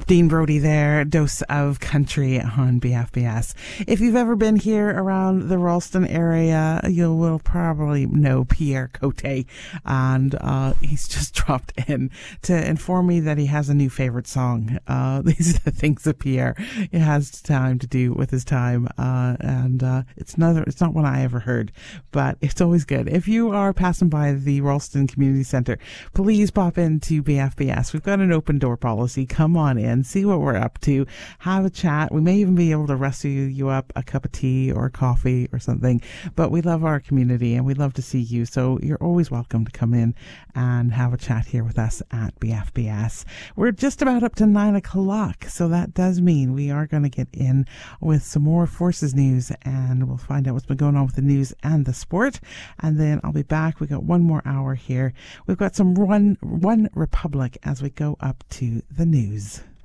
Dean Brody there, Dose of Country on BFBS. If you've ever been here around the Ralston area, you will probably know Pierre Cote, and he's just dropped in to inform me that he has a new favorite song. These are the things that Pierre has time to do with his time, and it's not one I ever heard, but it's always good. If you are passing by the Ralston Community Centre, please pop into BFBS. We've got an open door policy. Come on in. See what we're up to, have a chat. We may even be able to rescue you up a cup of tea or coffee or something, but we love our community and we love to see you, so you're always welcome to come in and have a chat here with us at BFBS. We're just about up to 9 o'clock, so that does mean we are going to get in with some more Forces news, and we'll find out what's been going on with the news and the sport, and then I'll be back. We got one more hour here. We've got some One Republic as we go up to the news.